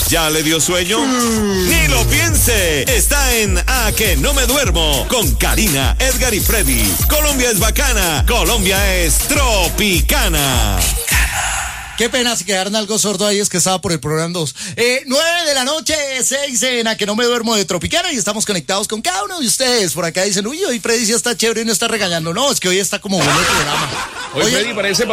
¿Ya le dio sueño? Ni lo piense. Está en A que no me duermo con Karina, Edgar y Freddy. Colombia es bacana. Colombia es tropicana. Qué pena si quedaron algo sordo ahí, es que estaba por el programa 2. 9 de la noche, 6 en A que no me duermo de Tropicana y estamos conectados con cada uno de ustedes. Por acá dicen, uy, hoy Freddy sí está chévere y no está regañando. No, es que hoy está como bueno el programa. Hoy Freddy parece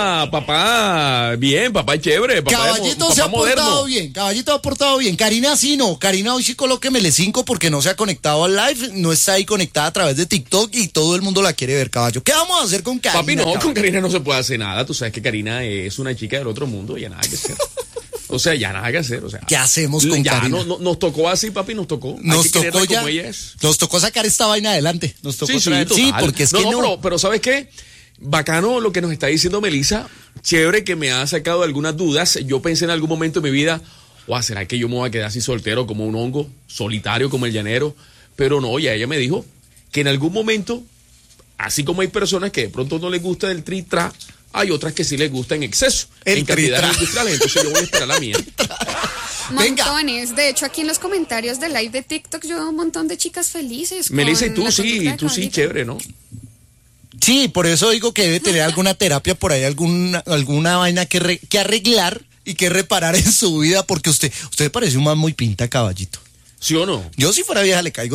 papá bien, papá chévere. Caballito papá se ha moderno. portado bien, Caballito ha portado bien. Karina sí no, Karina hoy sí colóquemele 5 porque no se ha conectado al live, no está ahí conectada a través de TikTok y todo el mundo la quiere ver, caballo. ¿Qué vamos a hacer con Karina? Papi, no, caballo? con Karina no se puede hacer nada. Tú sabes que Karina es una chica del otro mundo, ya nada que hacer. O sea, ya nada que hacer. O sea, ¿Qué hacemos con ya Karina? nos tocó así, papi, nos tocó. Nos Hay que tocó quererla ya. como ella es. Nos tocó sacar esta vaina adelante. Nos tocó traer. total. Sí, porque es que no. Pero ¿sabes qué? Bacano lo que nos está diciendo Melissa. Chévere que me ha sacado algunas dudas. Yo pensé en algún momento de mi vida, ¿será que yo me voy a quedar así soltero como un hongo, solitario como el llanero? Pero no, ya ella me dijo que en algún momento, así como hay personas que de pronto no les gusta el tri-tra, hay otras que sí les gusta en exceso, en cantidades industriales. Entonces yo voy a esperar la mía. Montones. De hecho, aquí en los comentarios del live de TikTok yo veo un montón de chicas felices. Melissa, y con tú la sí, conducta de Caballito. chévere, ¿no? Sí, por eso digo que debe tener alguna terapia por ahí, alguna vaina que arreglar y que reparar en su vida, porque usted parece un man muy pinta, Caballito. ¿Sí o no? Yo si fuera vieja le caigo.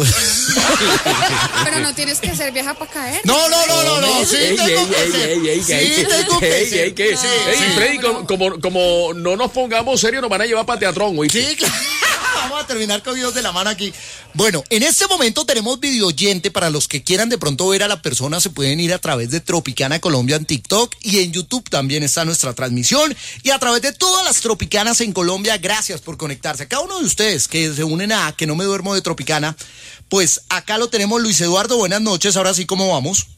Pero no tienes que ser vieja para caer. No. Sí, tengo que ser. Freddy, como no nos pongamos serios, nos van a llevar para teatrón, ¿oíste? Sí, claro. Vamos a terminar cogidos de la mano aquí. Bueno, en este momento tenemos video oyente. Para los que quieran de pronto ver a la persona, se pueden ir a través de Tropicana Colombia en TikTok y en YouTube también está nuestra transmisión. Y a través de todas las Tropicanas en Colombia, gracias por conectarse. A cada uno de ustedes que se unen a Que no me duermo de Tropicana, pues acá lo tenemos. Luis Eduardo, buenas noches. Ahora sí, ¿cómo vamos?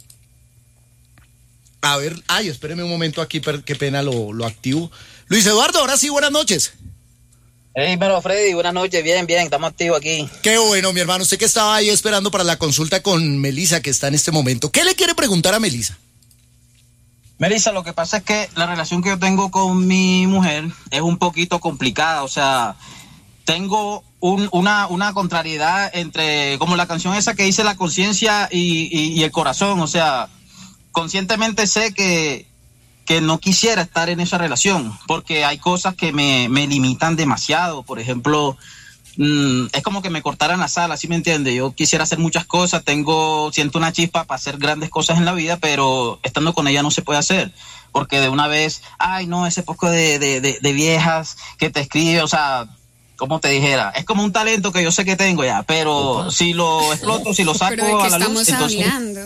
A ver, espéreme un momento aquí, qué pena, lo activo. Luis Eduardo, ahora sí, buenas noches. Hey, pero Freddy, buenas noches, bien, estamos activos aquí. Qué bueno, mi hermano, usted que estaba ahí esperando para la consulta con Melissa, que está en este momento. ¿Qué le quiere preguntar a Melissa? Melissa, lo que pasa es que la relación que yo tengo con mi mujer es un poquito complicada, o sea, tengo una contrariedad entre, como la canción esa que dice la conciencia y el corazón, o sea, conscientemente sé que no quisiera estar en esa relación, porque hay cosas que me limitan demasiado. Por ejemplo, es como que me cortaran las alas, ¿sí me entiende? Yo quisiera hacer muchas cosas, siento una chispa para hacer grandes cosas en la vida, pero estando con ella no se puede hacer, porque de una vez, ese poco de viejas que te escribe, o sea, como te dijera, es como un talento que yo sé que tengo ya, pero si lo exploto, si lo saco ¿Pero de qué a la luz, estamos entonces... hablando?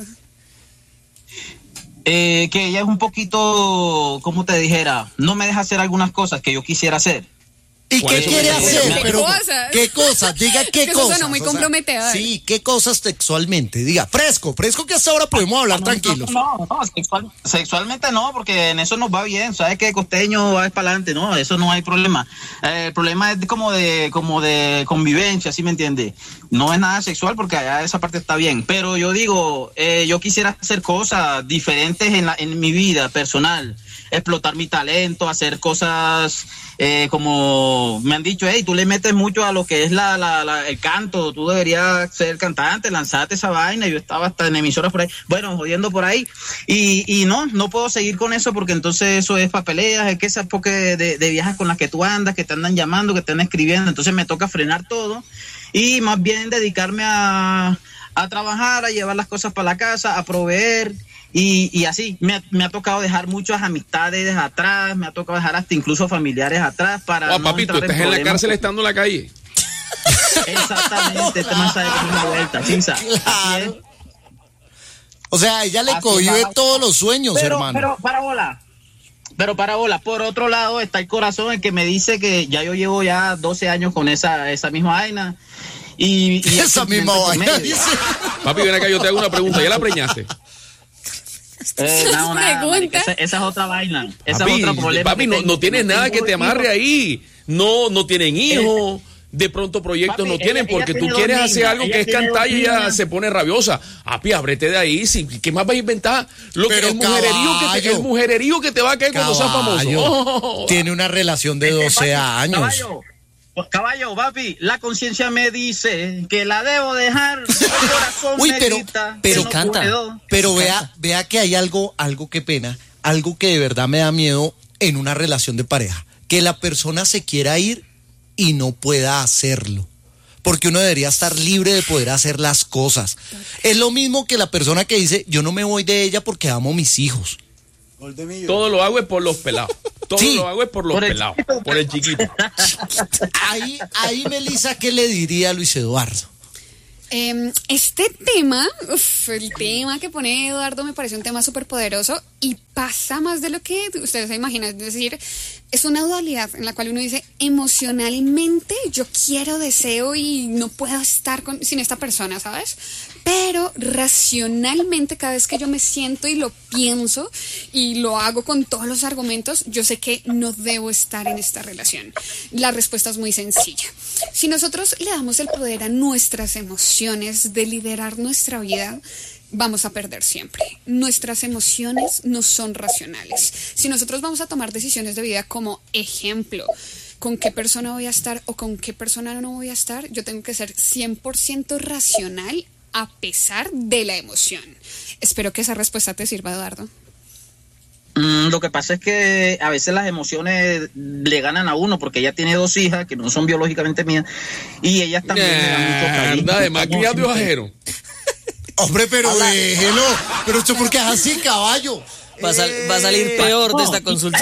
Que ella es un poquito, como te dijera, no me deja hacer algunas cosas que yo quisiera hacer. ¿Y qué quiere hacer? ¿Qué cosas? ¿Qué cosas? Diga qué Eso cosas. suena muy comprometedor. Sí, ¿qué cosas sexualmente? Diga, fresco que hasta ahora podemos hablar tranquilos. No, sexualmente no, porque en eso nos va bien. Sabes que costeño va para adelante, no, eso no hay problema. El problema es como de convivencia, ¿sí me entiende? No es nada sexual porque allá esa parte está bien. Pero yo digo, yo quisiera hacer cosas diferentes en mi vida personal. Explotar mi talento, hacer cosas como me han dicho, tú le metes mucho a lo que es el canto, tú deberías ser cantante, lanzarte esa vaina. Yo estaba hasta en emisoras por ahí, bueno, jodiendo por ahí, y no puedo seguir con eso porque entonces eso es papeleas, es que esas porque de viejas con las que tú andas, que te andan llamando, que te andan escribiendo, entonces me toca frenar todo y más bien dedicarme a trabajar, a llevar las cosas para la casa, a proveer. Y así, me ha tocado dejar muchas amistades atrás, me ha tocado dejar hasta incluso familiares atrás para no papi, tú entrar estás en la cárcel estando en la calle. Exactamente, este man sabe que es una vuelta, chinza. Claro. O sea, ella le cogió de todos los sueños, hermano. Pero para bola. Por otro lado está el corazón, el que me dice que ya yo llevo ya 12 años con esa misma vaina. Y esa misma vaina, dice. Papi, ven acá, yo te hago una pregunta. ¿Ya la preñaste? No, esa es otra vaina. Esa papi, es otro problema. Papi, no tienes nada que te amarre ahí. No tienen hijos. De pronto proyectos papi, no tienen, ella porque tú tiene quieres dos hacer niñas, algo ella que es tiene cantar y dos ella niñas. se pone rabiosa. Papi, ábrete de ahí. ¿Qué más vas a inventar? Pero el mujererío que te va a caer cuando seas famoso. Tiene una relación de 12 años. Caballo, Pues, caballo, papi, la conciencia me dice que la debo dejar. El corazón Uy, me grita pero que no canta. puedo. Pero vea que hay algo, qué pena, algo que de verdad me da miedo en una relación de pareja. Que la persona se quiera ir y no pueda hacerlo. Porque uno debería estar libre de poder hacer las cosas. Es lo mismo que la persona que dice, yo no me voy de ella porque amo mis hijos. Todo lo hago es por los pelados. Todo Sí. lo hago es por los pelados. Por el chiquito. Ahí, Melissa, ¿qué le diría a Luis Eduardo? Este tema, el tema que pone Eduardo me parece un tema súper poderoso y pasa más de lo que ustedes se imaginan. Es decir, es una dualidad en la cual uno dice, emocionalmente yo quiero, deseo y no puedo estar sin esta persona, ¿sabes? Pero racionalmente cada vez que yo me siento y lo pienso y lo hago con todos los argumentos, yo sé que no debo estar en esta relación. La respuesta es muy sencilla. Si nosotros le damos el poder a nuestras emociones de liderar nuestra vida, vamos a perder siempre. Nuestras emociones no son racionales. Si nosotros vamos a tomar decisiones de vida como ejemplo, con qué persona voy a estar o con qué persona no voy a estar, yo tengo que ser 100% racional a pesar de la emoción. Espero que esa respuesta te sirva, Eduardo. Lo que pasa es que a veces las emociones le ganan a uno, porque ella tiene 2 hijas que no son biológicamente mías y ellas también me dan mucho cariño. Además, criando ajeno. Hombre, pero déjelo. Pero esto porque es así, caballo. Va a salir peor de esta consulta.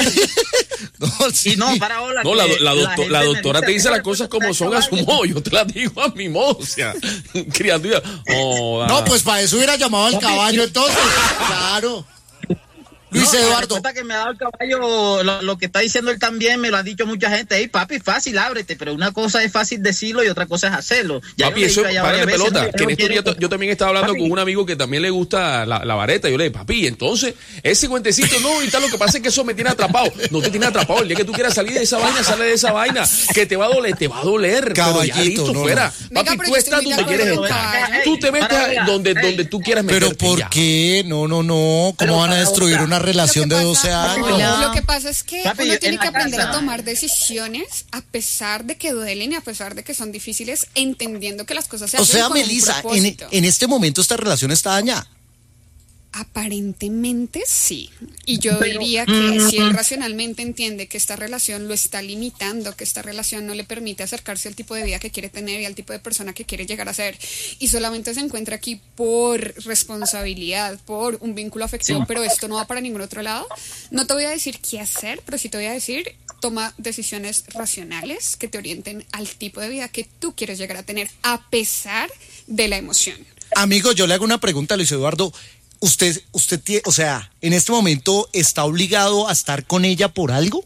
Sí, no, para hola. No, la doctora te dice las que cosas como son a su modo. Yo te las digo a mi modo. O sea, criando. No, pues para eso hubiera llamado al caballo entonces. Claro. Luis Eduardo. La respuesta que me ha dado el caballo, lo que está diciendo él también, me lo ha dicho mucha gente. Hey, papi, fácil, ábrete. Pero una cosa es fácil decirlo y otra cosa es hacerlo. Ya papi, eso es para de pelota. Veces, que en estos días yo también estaba hablando con un amigo que también le gusta la vareta. Yo le dije, papi, entonces, ese cuentecito, no, y tal, lo que pasa es que eso me tiene atrapado. No te tiene atrapado. El día que tú quieras salir de esa vaina, sale de esa vaina. Que te va a doler. Caballito, pero ya listo, no, fuera. No. Papi, Venga, tú estás donde quieres estar. Tú te metes donde tú quieras meterte. Pero ¿por qué? No. ¿Cómo van a destruir una relación de 12 años? Lo que pasa es que Papi, uno tiene en que la aprender casa. a tomar decisiones a pesar de que duelen y a pesar de que son difíciles, entendiendo que las cosas se O hacen sea, con un Melissa, propósito. en este momento esta relación está dañada. Aparentemente sí. Y yo diría que si él racionalmente entiende que esta relación lo está limitando, que esta relación no le permite acercarse al tipo de vida que quiere tener y al tipo de persona que quiere llegar a ser, y solamente se encuentra aquí por responsabilidad, por un vínculo afectivo, pero esto no va para ningún otro lado, no te voy a decir qué hacer, pero sí te voy a decir, toma decisiones racionales que te orienten al tipo de vida que tú quieres llegar a tener, a pesar de la emoción. Amigo, yo le hago una pregunta a Luis Eduardo. ¿Usted tiene, o sea, en este momento está obligado a estar con ella por algo?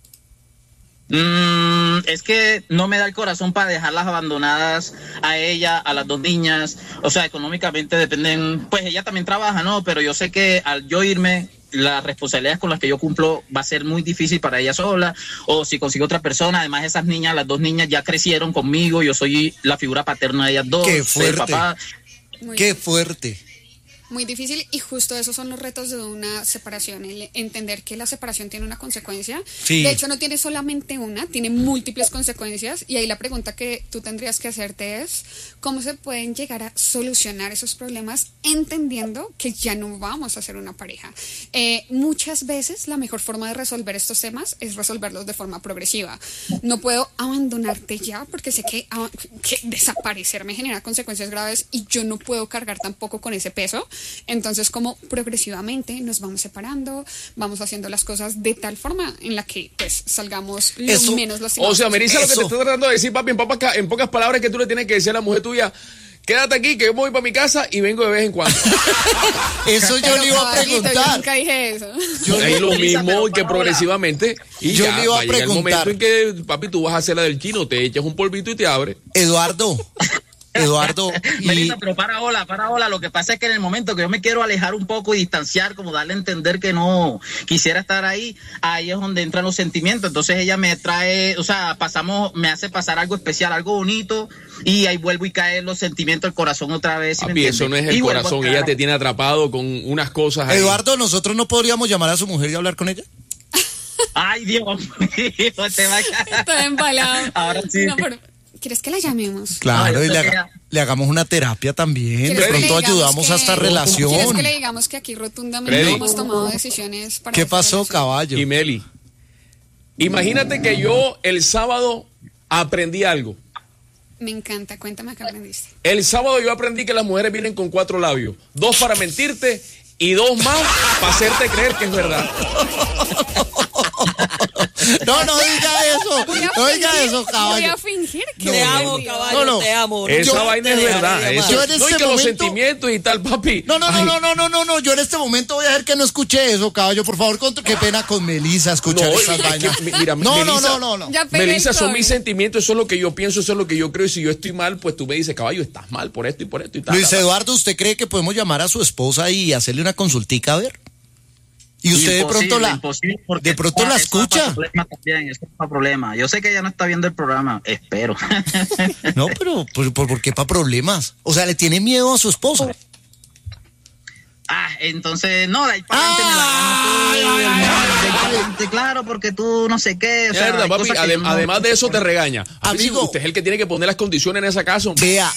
Es que no me da el corazón para dejarlas abandonadas a ella, a las 2 niñas. O sea, económicamente dependen, pues ella también trabaja, ¿no? Pero yo sé que al yo irme, las responsabilidades con las que yo cumplo va a ser muy difícil para ella sola, o si consigo otra persona. Además, esas niñas, las 2 niñas ya crecieron conmigo, yo soy la figura paterna de ellas 2. ¡Qué fuerte! Papá. ¡Qué fuerte! Muy difícil, y justo esos son los retos de una separación, el entender que la separación tiene una consecuencia. Sí. De hecho, no tiene solamente una, tiene múltiples consecuencias, y ahí la pregunta que tú tendrías que hacerte es ¿cómo se pueden llegar a solucionar esos problemas entendiendo que ya no vamos a ser una pareja? Muchas veces la mejor forma de resolver estos temas es resolverlos de forma progresiva. No puedo abandonarte ya porque sé que desaparecer me genera consecuencias graves y yo no puedo cargar tampoco con ese peso. Entonces, como progresivamente nos vamos separando, vamos haciendo las cosas de tal forma en la que pues salgamos lo menos lastimados. O sea, Melissa, lo que te Eso. estoy tratando de decir, papi, en pocas palabras, que tú le tienes que decir a la mujer tuya: quédate aquí, que yo me voy para mi casa y vengo de vez en cuando. Eso yo le iba a Caballito, yo preguntar. nunca dije eso. Es lo mismo que progresivamente. Y Yo ya le iba a va a llegar el preguntar. momento en que, papi, tú vas a hacer la del chino, te echas un polvito y te abre. Eduardo, y Melissa, pero para hola. Lo que pasa es que en el momento que yo me quiero alejar un poco y distanciar, como darle a entender que no quisiera estar ahí es donde entran los sentimientos. Entonces ella me trae, o sea, me hace pasar algo especial, algo bonito, y ahí vuelvo y caen los sentimientos, el corazón otra vez. ¿Sí me Papi, entiendes? eso no es el Y vuelvo corazón, a ella caer. te tiene atrapado con unas cosas ahí. Eduardo, ¿nosotros no podríamos llamar a su mujer y hablar con ella? Ay, Dios mío, te va a caer. Está embalado. Ahora sí. No, pero, ¿quieres que la llamemos? Claro, No, y yo sé que le hagamos una terapia también. De ¿Quieres que le pronto digamos ayudamos a esta ¿Quieres relación. que le digamos que aquí rotundamente Freddy. hemos tomado decisiones para ¿Qué esta pasó, relación? caballo? Y Meli, imagínate que yo el sábado aprendí algo. Me encanta, cuéntame qué aprendiste. El sábado yo aprendí que las mujeres vienen con 4 labios. 2 para mentirte y 2 más para hacerte creer que es verdad. No, no diga eso. No diga eso, Voy caballo. a fingir que No, Te no, amo, no. caballo, No, no. te amo. Esa Yo vaina te es dejaré verdad. de Eso. amar. Yo en No, y este que los momento- sentimientos y tal, papi. No, Ay, no. Yo en este momento voy a dejar que no escuche eso, caballo. Por favor, qué pena con Melissa escuchar No, esas es que, vainas. mira, No. Ya pegué el Melissa, son COVID. mis sentimientos, eso es lo que yo pienso, eso es lo que yo creo. Y si yo estoy mal, pues tú me dices, caballo, estás mal por esto y por esto y tal. Luis tal, tal. Eduardo, ¿usted cree que podemos llamar a su esposa y hacerle una consultica a ver? Y usted Imposible, porque de pronto la eso da escucha. para problema también, eso da para problema. Yo sé que ella no está viendo el programa, espero. No, pero ¿por qué para problemas? O sea, ¿le tiene miedo a su esposa? Entonces, no, de ahí para adelante me la ganas tú, de ahí para adelante, claro, porque tú no sé qué. O sea, Mierda, hay papi, cosas que no- además de eso te regaña. Papi, Amigo. si usted es el que tiene que poner las condiciones en esa casa. Vea,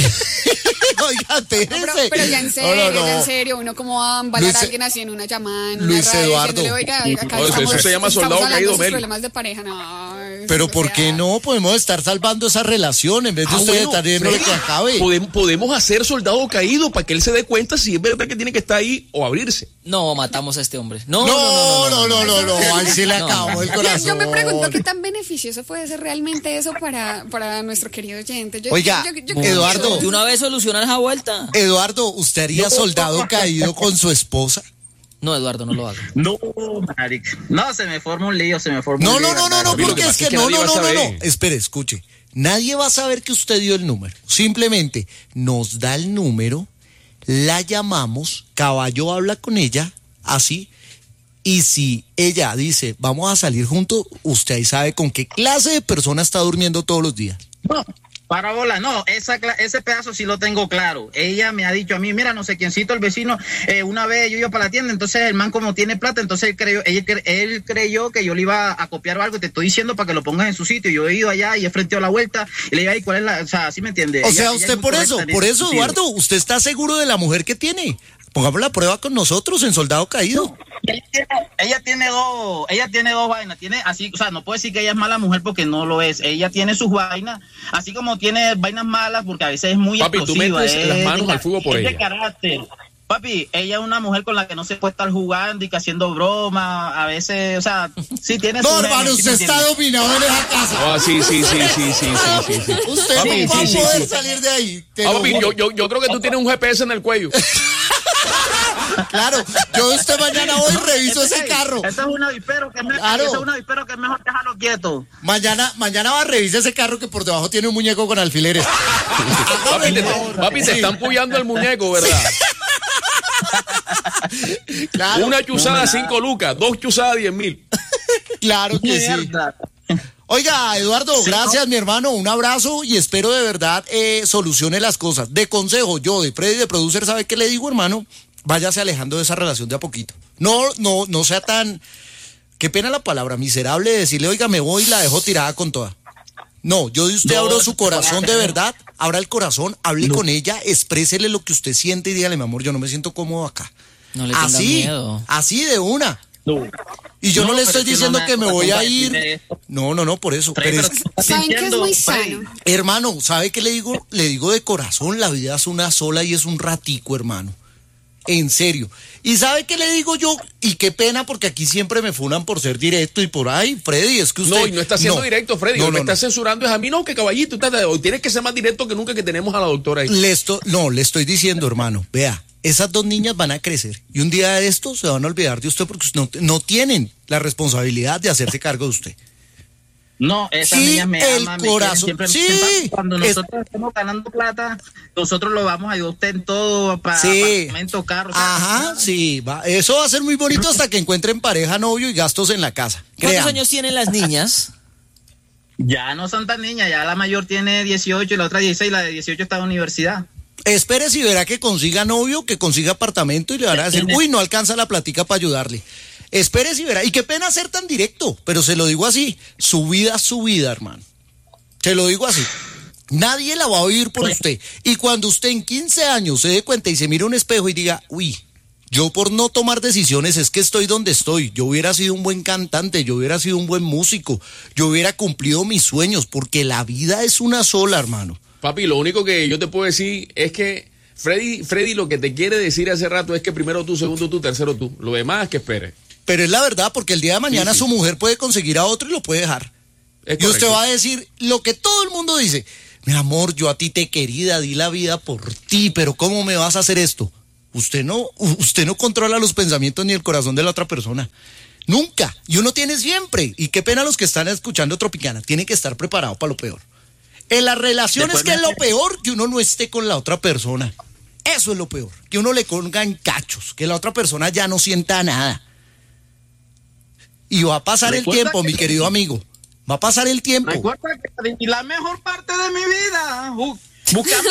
Oiga, espérese. Pero ya en serio, No. ya en serio, uno cómo va a embalar Luis- a alguien así en una llamada, en Luis una radio, Eduardo. diciéndole, oiga, acá No, eso estamos, se llama estamos soldado hablando caído, de sus Meli. problemas de pareja, no. Pero o ¿por sea, qué no podemos estar salvando esa relación en vez de ustedes estar viendo lo que acabe? Podemos hacer soldado caído para que él se dé cuenta si es verdad que tiene que estar ahí o abrirse. No, matamos a este hombre. No. Ahí sí le No. acabó el corazón. Yo me pregunto qué tan beneficioso puede ser realmente eso para nuestro querido oyente. Oiga, Eduardo. De una vez solucionar esa vuelta. Eduardo, ¿usted haría soldado caído con su esposa? No, Eduardo, no lo haga. No, marica. No, se me forma un lío, No, un lío. Papi, lo porque que es pasa es que que nadie va a saber. no. Espere, escuche. Nadie va a saber que usted dio el número. Simplemente nos da el número, la llamamos, caballo habla con ella, así. Y si ella dice, vamos a salir juntos, usted ahí sabe con qué clase de persona está durmiendo todos los días. No, para bola, no, ese pedazo sí lo tengo claro. Ella me ha dicho a mí, mira, no sé quiéncito, el vecino, una vez yo iba para la tienda, entonces el man como tiene plata, entonces él creyó que yo le iba a copiar o algo, te estoy diciendo para que lo pongas en su sitio. Yo he ido allá y he frenteado la vuelta y le digo, ay, ¿cuál es la...? O sea, ¿sí me entiende? O sea, Ella usted es muy por correcta en eso, ese sentido. Eduardo, usted está seguro de la mujer que tiene. Pongamos la prueba con nosotros en Soldado Caído. Ella tiene dos vainas, tiene así, o sea, no puedo decir que ella es mala mujer porque no lo es. Ella tiene sus vainas, así como tiene vainas malas porque a veces es muy Papi, tú explosiva. metes las manos al fuego por es de ella. carácter. Papi, ella es una mujer con la que no se puede estar jugando y que haciendo bromas, a veces, o sea, sí tiene No, sus hermano, genes, ¿sí usted me está entiendes? dominado en esa casa. Ah, sí. Usted Papi, no va a sí, poder sí. salir de ahí. te Ah, lo papi, juro. yo creo que tú tienes un GPS en el cuello. Claro, yo usted mañana hoy reviso ese carro. Eso es un avispero que es Claro. eso es un avispero que es mejor dejarlo quieto. Mañana va a revisar ese carro que por debajo tiene un muñeco con alfileres. Papi, te están puyando el muñeco, ¿verdad? Claro, Una chuzada 5 lucas, 2 chuzadas 10,000. claro que sí. Mierda. Oiga, Eduardo, Sí, gracias, ¿no? mi hermano. Un abrazo y espero de verdad solucione las cosas. De consejo, yo de Freddy, de producer, ¿sabe qué le digo, hermano? Váyase alejando de esa relación de a poquito. No sea tan, qué pena la palabra, miserable de decirle, oiga, me voy y la dejo tirada con toda. No, yo de usted No, abro su corazón de no. verdad, abra el corazón, hable con ella, exprésele lo que usted siente y dígale, mi amor, yo no me siento cómodo acá. No le tenga Así, miedo. así de una. No. Y yo no, le pero estoy es que diciendo no que me voy a ir. decirle esto. No, por eso. Freddy, Pero pero es- tú estás ¿Saben que es sintiendo, muy Freddy. sano? hermano, ¿sabe qué le digo? Le digo de corazón, la vida es una sola y es un ratico, hermano. En serio. ¿Y sabe qué le digo yo? Y qué pena, porque aquí siempre me funan por ser directo y por ahí, Freddy, es que usted... No, y no está siendo directo, Freddy. No, Lo que no, está no. censurando es a mí, no, que caballito. Hoy tienes que ser más directo que nunca que tenemos a la doctora ahí. Le estoy diciendo, hermano, vea, esas dos niñas van a crecer y un día de esto se van a olvidar de usted porque no tienen la responsabilidad de hacerse cargo de usted. No, esas Sí, niñas me el aman, corazón. me quieren, Sí, siempre cuando es- nosotros estemos ganando plata, nosotros lo vamos a ayudar a usted en todo, para Sí. apartamento, carro. o sea, Ajá, sí, eso va a ser muy bonito hasta que encuentren pareja, novio y gastos en la casa. ¿Cuántos Créame. años tienen las niñas? Ya no son tan niñas, ya la mayor tiene 18 y la otra 16, la de 18 está en universidad. Espere si verá que consiga novio, que consiga apartamento y le van a decir, Tiene- uy, no alcanza la platica para ayudarle. Espérese y verá. Y qué pena ser tan directo, pero se lo digo así. Su vida es su vida, hermano. Se lo digo así. Nadie la va a vivir por usted. Y cuando usted en 15 años se dé cuenta y se mire un espejo y diga, uy, yo por no tomar decisiones es que estoy donde estoy. Yo hubiera sido un buen cantante, yo hubiera sido un buen músico, yo hubiera cumplido mis sueños, porque la vida es una sola, hermano. Papi, lo único que yo te puedo decir es que Freddy lo que te quiere decir hace rato es que primero tú, segundo tú, tercero tú. Lo demás que espere. Pero es la verdad, porque el día de mañana Sí. su mujer puede conseguir a otro y lo puede dejar. Es Y usted correcto. va a decir lo que todo el mundo dice. Mi amor, yo a ti te querida, di la vida por ti, pero ¿cómo me vas a hacer esto? Usted no controla los pensamientos ni el corazón de la otra persona. Nunca. Y uno tiene siempre. Y qué pena los que están escuchando Tropicana. Tiene que estar preparado para lo peor. En las relaciones, Después que es lo peor, que uno no esté con la otra persona. Eso es lo peor. Que uno le ponga en cachos. Que la otra persona ya no sienta nada. Y va a pasar el Recuerda tiempo, que- mi querido amigo. Va a pasar el tiempo. Recuerda que y la mejor parte de mi vida, buscando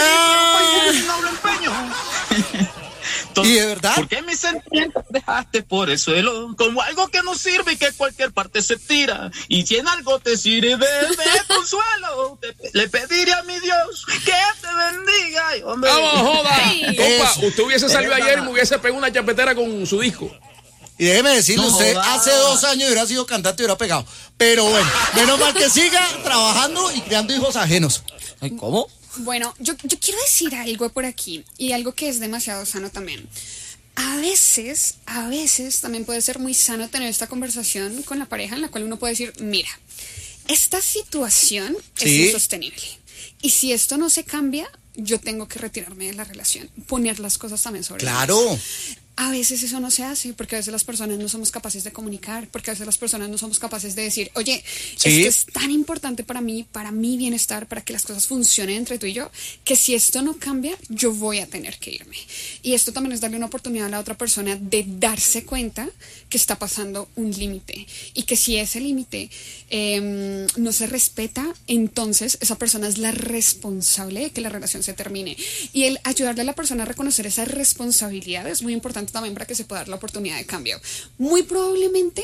el noble empeño. Y de verdad. ¿Por qué mis sentimientos dejaste por el suelo? Como algo que no sirve y que cualquier parte se tira. Y si en algo te sirve de consuelo, le pediré a mi Dios que te bendiga. Y, hombre, ¡Vamos, joda! Sí. Compa, Eso. usted hubiese salido Es ayer y verdad. me hubiese pegado una chapetera con su disco. Y déjeme decirle, No usted joda. hace 2 años hubiera sido cantante y hubiera pegado. Pero bueno, menos mal que siga trabajando y creando hijos ajenos. Ay, ¿cómo? Bueno, yo quiero decir algo por aquí y algo que es demasiado sano también. A veces también puede ser muy sano tener esta conversación con la pareja en la cual uno puede decir, mira, esta situación Sí. es insostenible. Y si esto no se cambia, yo tengo que retirarme de la relación, poner las cosas también sobre la Claro. mesa. A veces eso no se hace porque a veces las personas no somos capaces de comunicar, porque a veces las personas no somos capaces de decir, oye, Sí. esto es tan importante para mí, para mi bienestar, para que las cosas funcionen entre tú y yo, que si esto no cambia, yo voy a tener que irme. Y esto también es darle una oportunidad a la otra persona de darse cuenta que está pasando un límite y que si ese límite no se respeta, entonces esa persona es la responsable de que la relación se termine. Y el ayudarle a la persona a reconocer esa responsabilidad es muy importante también para que se pueda dar la oportunidad de cambio. Muy probablemente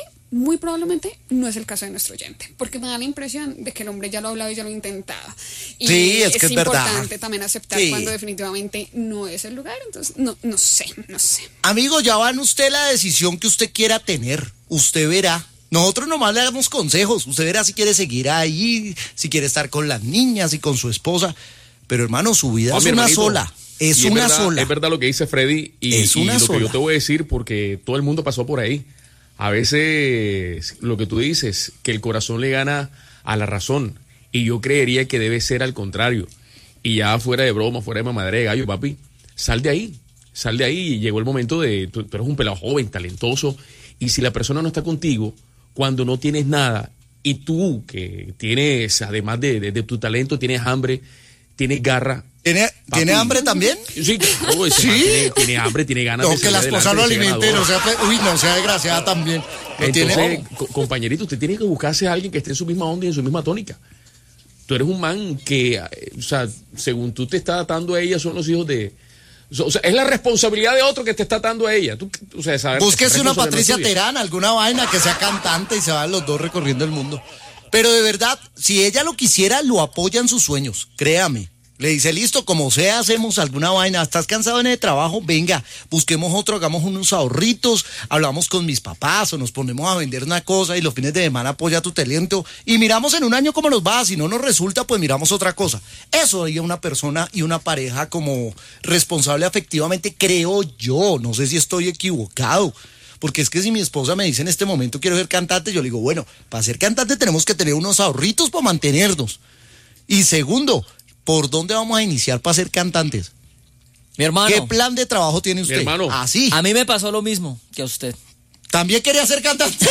no es el caso de nuestro oyente, porque me da la impresión de que el hombre ya lo ha hablado y ya lo ha intentado. Y Sí, es que es verdad. importante también aceptar Sí. cuando definitivamente no es el lugar. Entonces, no sé. Amigo, ya va en usted la decisión que usted quiera tener. Usted verá. Nosotros nomás le damos consejos. Usted verá si quiere seguir ahí, si quiere estar con las niñas y con su esposa. Pero hermano, su vida es mi una hermanito, sola. Es y una verdad, sola. Es verdad lo que dice Freddy y, Es una y lo sola. que yo te voy a decir porque todo el mundo pasó por ahí. A veces lo que tú dices, que el corazón le gana a la razón. Y yo creería que debe ser al contrario. Y ya fuera de broma, fuera de mamadera de gallo, papi, sal de ahí. Sal de ahí. Llegó el momento de, tú eres un pelado joven, talentoso. Y si la persona no está contigo, cuando no tienes nada, y tú que tienes, además de tu talento, tienes hambre, tienes garra. ¿Tiene Papi. hambre también? Sí, no, ese ¿Sí? man tiene hambre, tiene ganas No, de que la salir esposa lo adelante, de ser alimente, no ganador. sea, no sea desgraciada también. No Entonces, tiene. compañerito, usted tiene que buscarse a alguien que esté en su misma onda y en su misma tónica. Tú eres un man que, o sea, según tú te estás atando a ella, son los hijos de... O sea, es la responsabilidad de otro que te está atando a ella. Tú, o sea, saber, Búsquese esa una responsabilidad Patricia tuya. Terán, alguna vaina que sea cantante y se van los dos recorriendo el mundo. Pero de verdad, si ella lo quisiera, lo apoya en sus sueños, créame. Le dice, listo, como sea, hacemos alguna vaina. ¿Estás cansado en el trabajo? Venga, busquemos otro, hagamos unos ahorritos, hablamos con mis papás o nos ponemos a vender una cosa y los fines de semana apoya tu talento y miramos en un año cómo nos va. Si no nos resulta, pues miramos otra cosa. Eso haría una persona y una pareja como responsable afectivamente, creo yo. No sé si estoy equivocado. Porque es que si mi esposa me dice en este momento quiero ser cantante, yo le digo, bueno, para ser cantante tenemos que tener unos ahorritos para mantenernos. Y segundo, ¿por dónde vamos a iniciar para ser cantantes? Mi hermano, ¿Qué plan de trabajo tiene usted? hermano. Así. a mí me pasó lo mismo que a usted. ¿También quería ser cantante?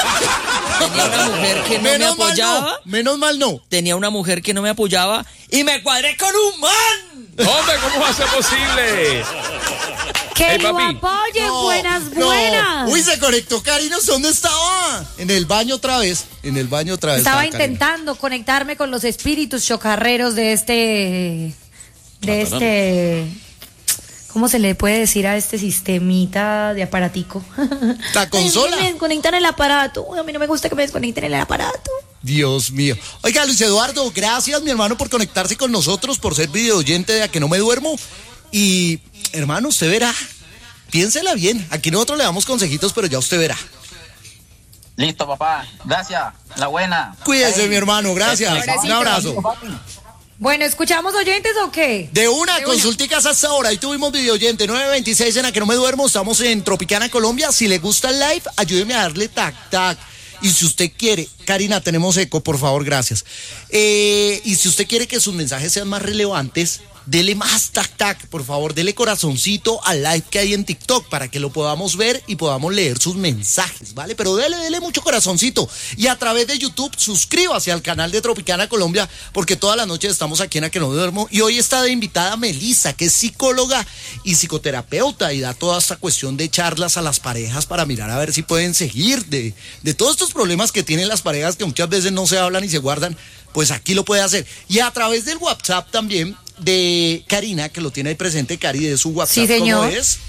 Tenía una mujer que no me Menos mal apoyaba. no. Menos mal no. Tenía una mujer que no me apoyaba y me cuadré con un man. Hombre, ¿cómo va a ser posible? ¡Que Ey, lo papi. apoyen! No, ¡Buenas, no. buenas! Uy, se conectó Karina. ¿Dónde estaba? En el baño otra vez. En el baño otra vez. Estaba Karina. intentando conectarme con los espíritus chocarreros de este... ¿Cómo ¿cómo se le puede decir a este sistemita de aparatico? La consola. Ay, me desconectan el aparato. A mí no me gusta que me desconecten el aparato. Dios mío. Oiga, Luis Eduardo, gracias, mi hermano, por conectarse con nosotros, por ser videoyente de A Que No Me Duermo. Y, hermano, usted verá. Piénsela bien. Aquí nosotros le damos consejitos, pero ya usted verá. Listo, papá. Gracias. La buena. Cuídese, mi hermano. Gracias. Un abrazo. Bueno, ¿escuchamos oyentes o qué? De una, consulticas hasta ahora. Ahí tuvimos videoyente 926 en A Que No Me Duermo. Estamos en Tropicana, Colombia. Si le gusta el live, ayúdeme a darle tac. Y si usted quiere, Karina, tenemos eco, por favor, gracias. Y si usted quiere que sus mensajes sean más relevantes, dele más tac, por favor, dele corazoncito al live que hay en TikTok para que lo podamos ver y podamos leer sus mensajes, ¿vale? Pero dele mucho corazoncito. Y a través de YouTube, suscríbase al canal de Tropicana Colombia, porque todas las noches estamos aquí en A Que No Me Duermo. Y hoy está de invitada Melissa, que es psicóloga y psicoterapeuta y da toda esta cuestión de charlas a las parejas para mirar a ver si pueden seguir de todos estos problemas que tienen las parejas que muchas veces no se hablan y se guardan. Pues aquí lo puede hacer. Y a través del WhatsApp también de Karina, que lo tiene ahí presente, Cari, de su WhatsApp. Sí, señor. ¿Cómo es?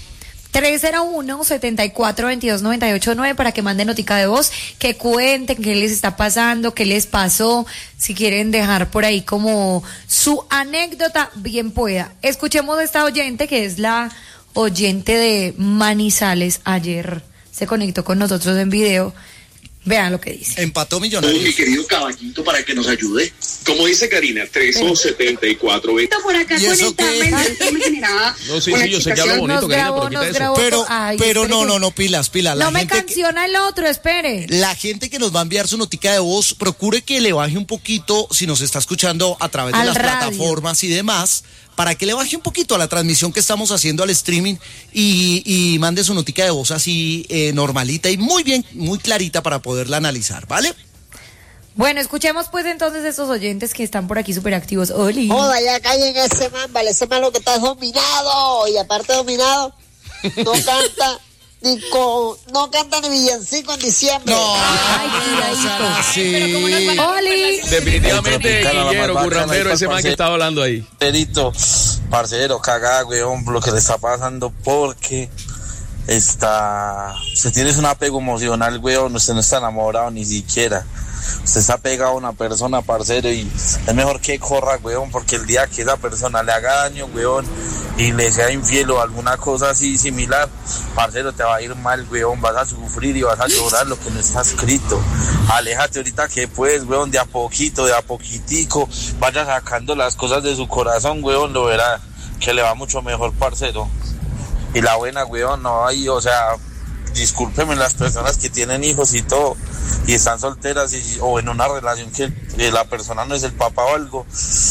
301-7422-989 para que manden notica de voz, que cuenten qué les está pasando, qué les pasó, si quieren dejar por ahí como su anécdota, bien pueda. Escuchemos a esta oyente, que es la oyente de Manizales. Ayer se conectó con nosotros en video. Vean lo que dice. Empató Millonarios. Mi querido caballito, para que nos ayude. Como dice Karina, 374. Por acá ¿Y eso qué? me generaba. No, sí, yo sé que hablo bonito, Karina, pero quita eso. Pero no, pilas. No me canciona el otro, espere. La gente que nos va a enviar su notica de voz, procure que le baje un poquito, si nos está escuchando a través de las plataformas y demás, para que le baje un poquito a la transmisión que estamos haciendo al streaming y mande su notica de voz así normalita y muy bien, muy clarita para poderla analizar, ¿vale? Bueno, escuchemos pues entonces estos oyentes que están por aquí súper activos. Oli. Joda, ya callen ese man, vale, ese man lo que está es dominado. Y aparte de dominado, no canta no canta ni villancico en diciembre. No, Oli. Definitivamente, Guillero, currambero, ese man que estaba hablando ahí. Parcero, cagada, weón, lo que le está pasando, porque usted tiene un apego emocional, weón, usted no está enamorado ni siquiera. Usted está pegado a una persona, parcero, y es mejor que corra, weón, porque el día que esa persona le haga daño, weón, y le sea infiel o alguna cosa así similar, parcero, te va a ir mal, weón, vas a sufrir y vas a llorar lo que no está escrito. Aléjate ahorita que puedes, weón, de a poquito, de a poquitico, vaya sacando las cosas de su corazón, weón, lo verá, que le va mucho mejor, parcero. Y la buena, weón, no hay, o sea, discúlpenme las personas que tienen hijos y todo, y están solteras o en una relación que la persona no es el papá o algo,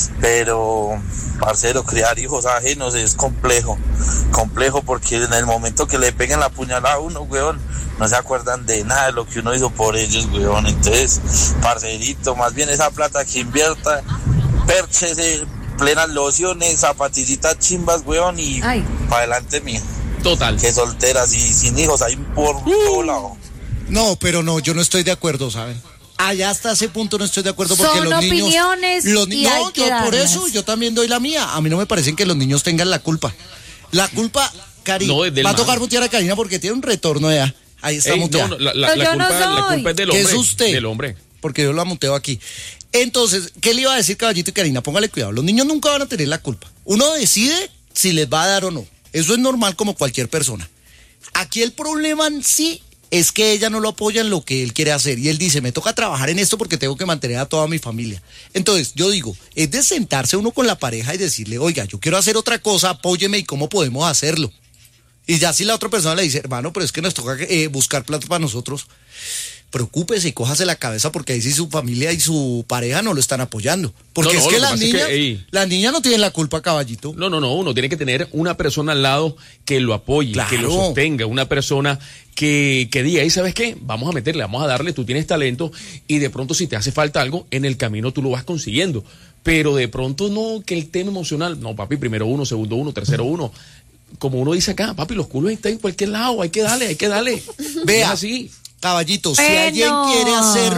pero, parcero, criar hijos ajenos es complejo porque en el momento que le peguen la puñalada a uno, weón, no se acuerdan de nada de lo que uno hizo por ellos, weón. Entonces, parcerito, más bien esa plata que invierta, pérchese plenas lociones, zapatillitas chimbas, weón, y para adelante, mía. Total. Que solteras y sin hijos hay por todo lado. No, pero no, yo no estoy de acuerdo, ¿saben? Allá hasta ese punto no estoy de acuerdo porque son los niños... opiniones y hay no, que yo darlas. por eso, yo también doy la mía. A mí no me parece que los niños tengan la culpa. La culpa, Cari, no, va a tocar mutear a Karina porque tiene un retorno ya. Ahí está muteada. La culpa es del hombre. ¿Qué es usted? Del hombre. Porque yo la muteo aquí. Entonces, ¿qué le iba a decir, Caballito y Karina? Póngale cuidado. Los niños nunca van a tener la culpa. Uno decide si les va a dar o no. Eso es normal como cualquier persona. Aquí el problema en sí es que ella no lo apoya en lo que él quiere hacer. Y él dice, me toca trabajar en esto porque tengo que mantener a toda mi familia. Entonces, yo digo, es de sentarse uno con la pareja y decirle, oiga, yo quiero hacer otra cosa, apóyeme y cómo podemos hacerlo. Y ya si la otra persona le dice, hermano, pero es que nos toca buscar plata para nosotros, preocúpese y cójase la cabeza porque ahí sí su familia y su pareja no lo están apoyando. Porque es que las niñas no tienen la culpa, Caballito. No, uno tiene que tener una persona al lado que lo apoye, claro, que lo sostenga, una persona que diga, ¿y sabes qué? Vamos a meterle, vamos a darle, tú tienes talento y de pronto si te hace falta algo, en el camino tú lo vas consiguiendo. Pero de pronto no, que el tema emocional, no, papi, primero uno, segundo uno, tercero uno. Como uno dice acá, papi, los culos están en cualquier lado, hay que darle. Vea, así. Caballito, si alguien quiere hacer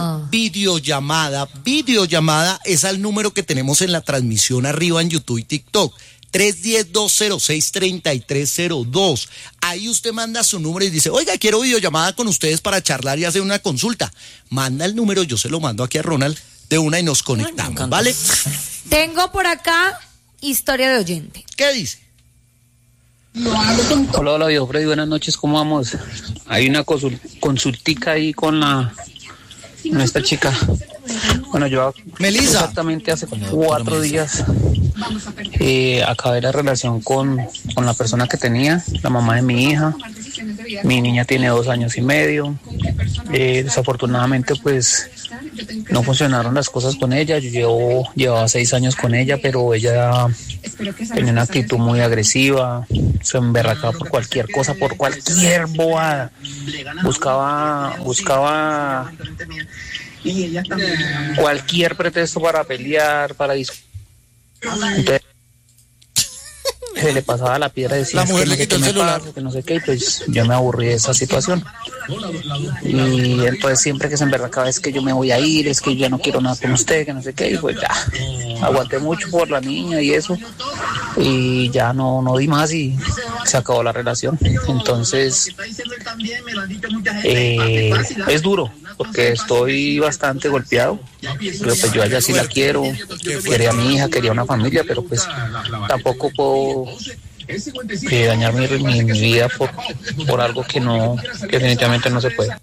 videollamada es al número que tenemos en la transmisión arriba en YouTube y TikTok. 310-206-3302. Ahí usted manda su número y dice, oiga, quiero videollamada con ustedes para charlar y hacer una consulta. Manda el número, yo se lo mando aquí a Ronald de una y nos conectamos, ¿vale? Tengo por acá historia de oyente. ¿Qué dice? Hola, Dios Freddy, buenas noches, ¿cómo vamos? Hay una consultica ahí con esta chica. Bueno, yo Melissa. Exactamente hace 4 días acabé la relación con la persona que tenía, la mamá de mi hija. Mi niña tiene 2 años y medio. Desafortunadamente, pues, no funcionaron las cosas con ella. Yo llevaba 6 años con ella, pero ella tenía una actitud muy agresiva, se emberracaba por cualquier cosa, por cualquier bobada. Buscaba cualquier pretexto para pelear, para discutir. Entonces, se le pasaba la piedra y decía, la mujer le quitó el celular, que no sé qué, y pues yo me aburrí de esa situación. Y entonces siempre que se emberracaba, es que yo me voy a ir, es que yo ya no quiero nada con usted, que no sé qué, y pues ya, aguanté mucho por la niña y eso, y ya no di más y se acabó la relación. Entonces, es duro, porque estoy bastante golpeado, pero pues yo a ella sí la quiero, quería a mi hija, quería una familia, pero pues tampoco puedo dañar mi vida por algo que definitivamente no se puede. ¿A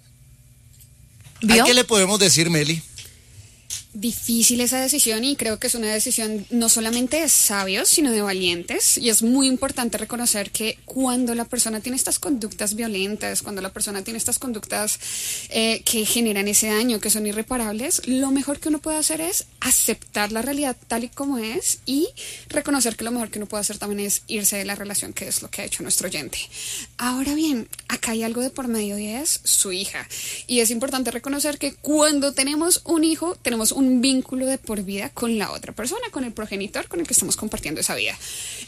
qué le podemos decir, Meli? Difícil esa decisión, y creo que es una decisión no solamente de sabios, sino de valientes, y es muy importante reconocer que cuando la persona tiene estas conductas violentas, cuando la persona tiene estas conductas que generan ese daño, que son irreparables, lo mejor que uno puede hacer es aceptar la realidad tal y como es y reconocer que lo mejor que uno puede hacer también es irse de la relación, que es lo que ha hecho nuestro oyente. Ahora bien, acá hay algo de por medio y es su hija, y es importante reconocer que cuando tenemos un hijo, tenemos un vínculo de por vida con la otra persona, con el progenitor con el que estamos compartiendo esa vida.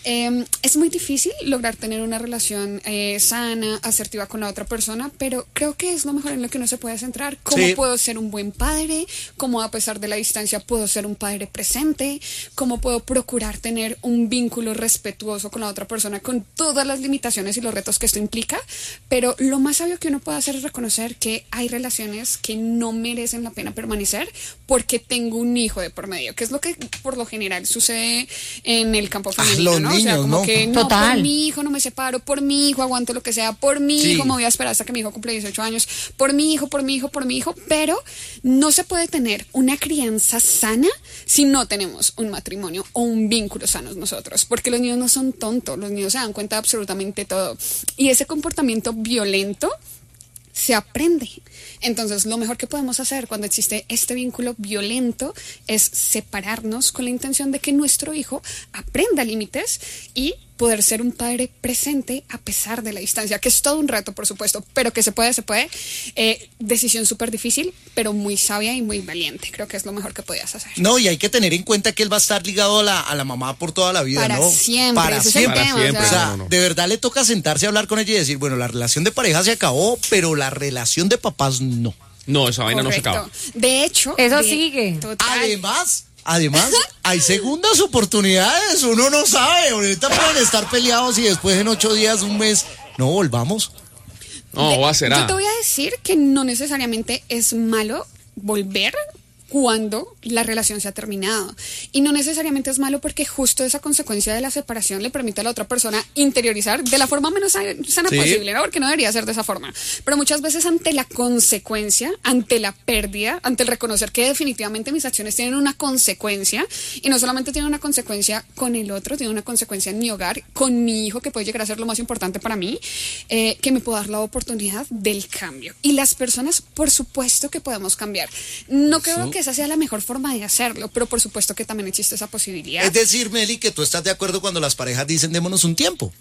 Es muy difícil lograr tener una relación sana, asertiva con la otra persona, pero creo que es lo mejor en lo que uno se puede centrar. ¿Cómo puedo ser un buen padre? ¿Cómo a pesar de la distancia puedo ser un padre presente? ¿Cómo puedo procurar tener un vínculo respetuoso con la otra persona con todas las limitaciones y los retos que esto implica? Pero lo más sabio que uno puede hacer es reconocer que hay relaciones que no merecen la pena permanecer porque tengo un hijo de por medio, que es lo que por lo general sucede en el campo femenino, ¿no? Niños, o sea, como que no, total. por mi hijo no me separo, por mi hijo aguanto lo que sea, por mi hijo me voy a esperar hasta que mi hijo cumple 18 años, por mi hijo, pero no se puede tener una crianza sana si no tenemos un matrimonio o un vínculo sanos nosotros, porque los niños no son tontos, los niños se dan cuenta de absolutamente todo, y ese comportamiento violento se aprende. Entonces, lo mejor que podemos hacer cuando existe este vínculo violento es separarnos con la intención de que nuestro hijo aprenda límites y poder ser un padre presente a pesar de la distancia, que es todo un reto, por supuesto, pero que se puede. Decisión súper difícil, pero muy sabia y muy valiente. Creo que es lo mejor que podías hacer. No, y hay que tener en cuenta que él va a estar ligado a la mamá por toda la vida, para ¿no? Siempre, para ese siempre. Es el tema, O sea, de verdad le toca sentarse a hablar con ella y decir, bueno, la relación de pareja se acabó, pero la relación de papás no. No, esa vaina Correcto. no se acaba. De hecho, eso sigue. Total. Además, hay segundas oportunidades, uno no sabe, ahorita pueden estar peleados y después en 8 días, un mes, no volvamos. No, va a ser. Yo te voy a decir que no necesariamente es malo volver cuando la relación se ha terminado. Y no necesariamente es malo porque justo esa consecuencia de la separación le permite a la otra persona interiorizar de la forma menos sana posible, ¿no? Porque no debería ser de esa forma. Pero muchas veces ante la consecuencia, ante la pérdida, ante el reconocer que definitivamente mis acciones tienen una consecuencia, y no solamente tienen una consecuencia con el otro, tiene una consecuencia en mi hogar, con mi hijo, que puede llegar a ser lo más importante para mí, que me puedo dar la oportunidad del cambio. Y las personas, por supuesto que podemos cambiar. No creo que esa sea la mejor forma de hacerlo, pero por supuesto que también existe esa posibilidad. Es decir, Meli, que tú estás de acuerdo cuando las parejas dicen démonos un tiempo.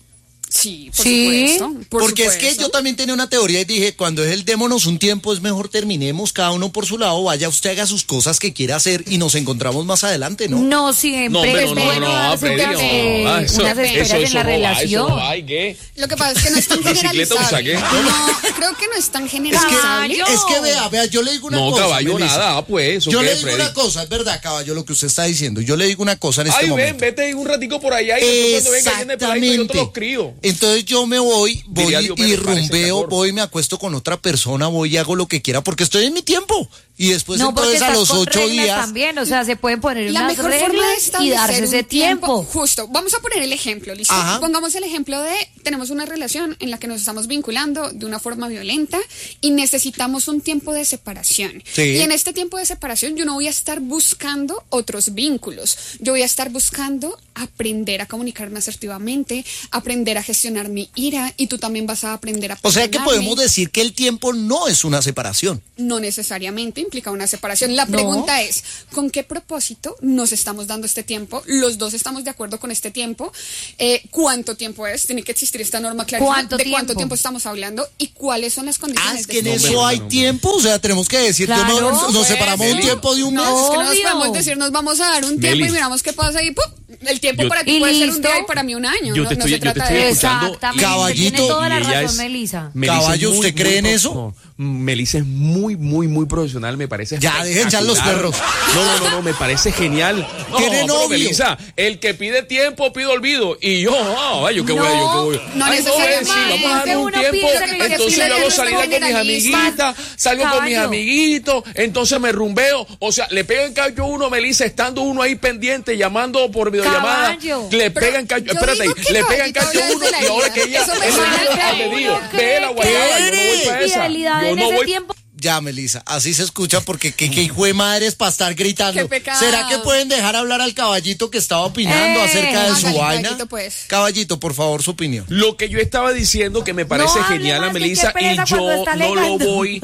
Sí, por supuesto. Porque es que yo también tenía una teoría y dije, cuando es el démonos un tiempo, es mejor terminemos cada uno por su lado, vaya usted haga sus cosas que quiera hacer y nos encontramos más adelante, ¿no? No siempre es bueno darse unas esperas en la relación. Lo que pasa es que no es tan generalizable. No, creo que no es tan generalizable. Es que vea, yo le digo una cosa. No, caballo, Melissa. nada, pues. Yo le digo una cosa, es verdad, caballo, lo que usted está diciendo. Yo le digo una cosa en este momento. Vete un ratico por allá y después cuando venga alguien de peladito yo te los crío. Entonces yo me voy y rumbeo, voy, me acuesto con otra persona, voy y hago lo que quiera porque estoy en mi tiempo. Y después entonces a los 8 días también, o sea, se pueden poner la unas mejor forma de reglas y darse ese tiempo. Justo, vamos a poner el ejemplo, ¿listo? Ajá. Pongamos el ejemplo de, tenemos una relación en la que nos estamos vinculando de una forma violenta y necesitamos un tiempo de separación. Sí. Y en este tiempo de separación yo no voy a estar buscando otros vínculos, yo voy a estar buscando aprender a comunicarme asertivamente, aprender a gestionar mi ira y tú también vas a aprender a O sea que perdonarme. podemos decir que el tiempo no es una separación. No necesariamente implica una separación. La pregunta es, ¿con qué propósito nos estamos dando este tiempo? Los dos estamos de acuerdo con este tiempo. ¿Cuánto tiempo es? Tiene que existir esta norma clarísima de cuánto tiempo estamos hablando y cuáles son las condiciones. Es que en eso hay tiempo, o sea, tenemos que decir, Claro, nos separamos un tiempo de un mes. No, es que no nos Obvio. podemos decir, nos vamos a dar un tiempo y miramos qué pasa y ¡pum! El tiempo para ti puede ser un día y para mí un año. Yo No te se estoy trata de eso. escuchando. Exactamente, Caballito, tiene toda la y ella razón, es- Melissa. Caballo, es ¿usted cree en eso? No, Melissa es muy profesional, me parece. Ya, dejen echar los perros. No, me parece genial. No, Tiene pero novio. Melissa, el que pide tiempo pide olvido. Y yo, yo qué voy, yo qué voy. no Ay, necesariamente. si vamos a dar un Uno tiempo, piensa que el que entonces pide yo hago tiempo salida con mis generalista. amiguitas, salgo con mis Caballo. amiguitos, entonces me rumbeo. O sea, le pegan cacho a uno, Melissa, estando uno ahí pendiente, llamando por videollamada. Caballo. Le pegan cacho, yo espérate, digo que le no, pegan ahorita cacho a hablas uno de la y ahora vida. que ella Eso me es suena al dedillo. Ve la ¿Cree guayaba, yo no voy para esa. Fidelidad Yo en no ese voy. tiempo. Ya, Melissa, así se escucha porque qué hijo de madre es para estar gritando. Qué pecado. ¿Será que pueden dejar hablar al caballito que estaba opinando acerca de su hágale, vaina? caballito, pues. Caballito, por favor, su opinión. Lo que yo estaba diciendo que me parece No hable genial a más, que Melissa qué y pereza cuando yo está no lo alegando. voy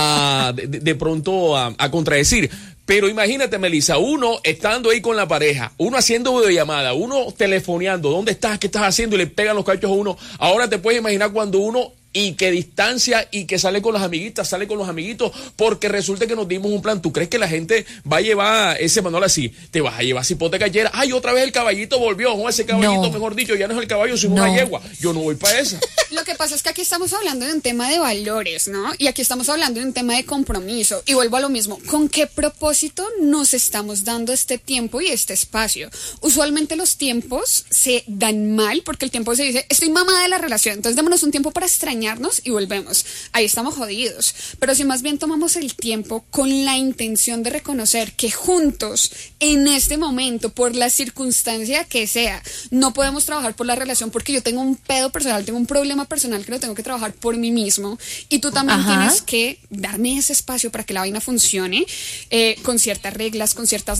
a de pronto a contradecir. Pero imagínate, Melissa, uno estando ahí con la pareja, uno haciendo videollamada, uno telefoneando, ¿dónde estás? ¿Qué estás haciendo? Y le pegan los cachos a uno. Ahora te puedes imaginar cuando uno y que distancia y que sale con las amiguitas, sale con los amiguitos, porque resulta que nos dimos un plan. ¿Tú crees que la gente va a llevar ese manual así? Te vas a llevar cipote callera. Ay, otra vez el caballito volvió. No, ese caballito, No. mejor dicho, ya no es el caballo, sino No. una yegua. Yo no voy para esa. Lo que pasa es que aquí estamos hablando de un tema de valores, ¿no? Y aquí estamos hablando de un tema de compromiso. Y vuelvo a lo mismo. ¿Con qué propósito nos estamos dando este tiempo y este espacio? Usualmente los tiempos se dan mal porque el tiempo se dice, estoy mamada de la relación, entonces démonos un tiempo para extrañarnos y volvemos. Ahí estamos jodidos. Pero si más bien tomamos el tiempo con la intención de reconocer que juntos, en este momento, por la circunstancia que sea, no podemos trabajar por la relación porque yo tengo un pedo personal, tengo un problema personal que lo tengo que trabajar por mí mismo y tú también Ajá. tienes que darme ese espacio para que la vaina funcione con ciertas reglas, con ciertas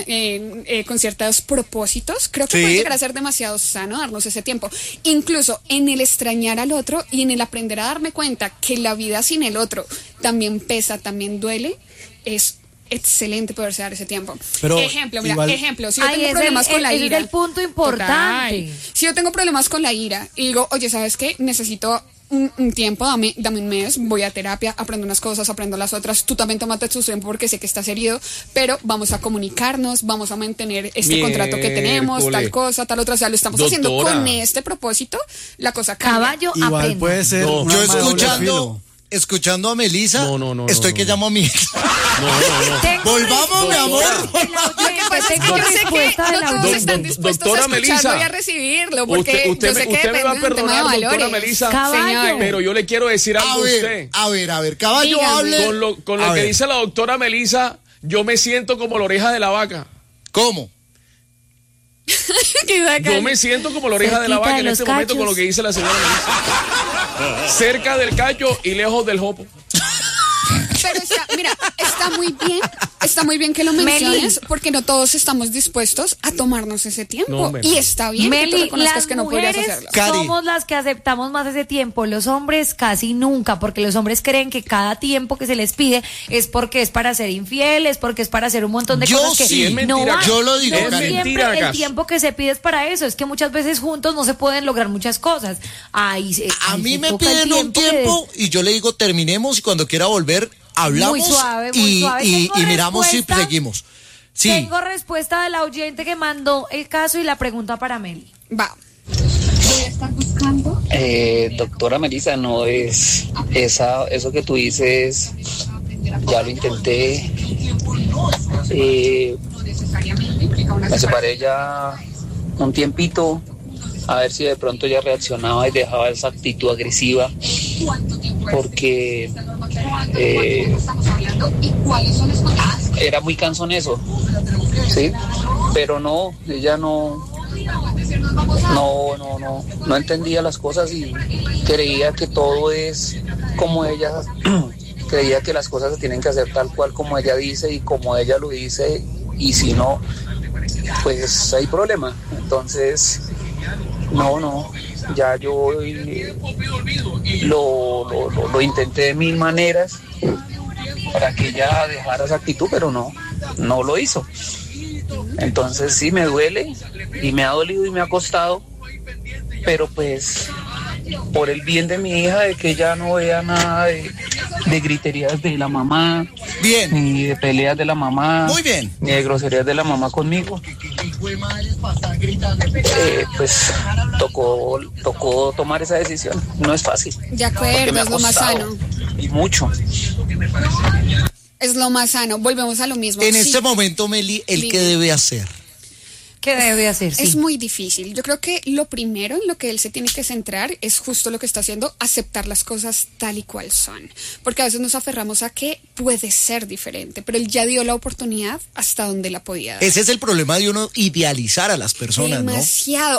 con ciertos propósitos. Creo que Sí. puede llegar a ser demasiado sano darnos ese tiempo. Incluso en el extrañar al otro y en el aprender a darme cuenta que la vida sin el otro también pesa, también duele, es excelente poderse dar ese tiempo. Pero ejemplo, mira, igual- ejemplo, si yo Ahí tengo es problemas con la ese ira. es el punto importante. Total. Si yo tengo problemas con la ira y digo, oye, ¿sabes qué? Necesito un tiempo, dame un mes, voy a terapia, aprendo unas cosas, aprendo las otras, tú también tómate tu tiempo porque sé que estás herido, pero vamos a comunicarnos, vamos a mantener este contrato que tenemos, tal Miércoles. cosa, tal otra, o sea, lo estamos haciendo Doctora. con este propósito, la cosa cambia. Caballo, Igual aprenda. puede ser. No. un Yo arma de doble filo. escuchando a Melissa, No, estoy que llamo a mi ex. Tengo Volvamos, mi amor. Lo que pasa es que Tengo yo sé que respuesta de no la todos audiencia. están dispuestos Doctora a escucharlo Melissa. y a recibirlo, porque Usted yo sé que me depende va a de un tema de perdonar, doctora valores. Melissa. Caballo. Pero yo le quiero decir algo a usted. A ver, caballo, Dígame. hable. Con lo A que ver, dice la doctora Melissa, yo me siento como la oreja de la vaca. ¿Cómo? Yo me siento como la oreja de la Cerquita vaca de en los este momento con cachos. lo que dice la señora Melissa. Cerca del cacho y lejos del jopo. Pero, o sea, mira, está está muy bien que lo menciones, porque no todos estamos dispuestos a tomarnos ese tiempo. Y está bien que tú reconozcas que no podrías hacerlo. Somos las que aceptamos más ese tiempo, los hombres casi nunca, porque los hombres creen que cada tiempo que se les pide es porque es para ser infieles, porque es para hacer un montón de cosas que sí, no van. Yo lo digo, no siempre el tiempo que se pide es para eso, es que muchas veces juntos no se pueden lograr muchas cosas. A mí me piden un tiempo y yo le digo terminemos y cuando quiera volver hablamos muy suave. Y miramos si seguimos. Sí. Tengo respuesta del oyente que mandó el caso y la pregunta para Meli. Va. Doctora Melissa, no es eso que tú dices, ya lo intenté, me separé ya un tiempito, a ver si de pronto ya reaccionaba y dejaba esa actitud agresiva, porque era muy cansón eso, ¿sí? Pero no, ella no entendía las cosas y creía que todo es como ella creía que las cosas se tienen que hacer tal cual como ella dice y como ella lo dice, y si no, pues hay problema. Entonces ya yo lo intenté de mil maneras para que ella dejara esa actitud, pero no lo hizo. Entonces sí me duele y me ha dolido y me ha costado, pero pues por el bien de mi hija, de que ella no vea nada de griterías de la mamá, bien, ni de peleas de la mamá, muy bien, ni de groserías de la mamá conmigo, pues tocó tomar esa decisión. No es fácil. De acuerdo, es lo más sano. Y mucho. Es lo más sano. Volvemos a lo mismo. En este momento, Meli, ¿qué debe hacer? ¿Qué debe hacer? Sí. Es muy difícil. Yo creo que lo primero en lo que él se tiene que centrar es justo lo que está haciendo, aceptar las cosas tal y cual son. Porque a veces nos aferramos a que puede ser diferente, pero él ya dio la oportunidad hasta donde la podía dar. Ese es el problema de uno idealizar a las personas, demasiado.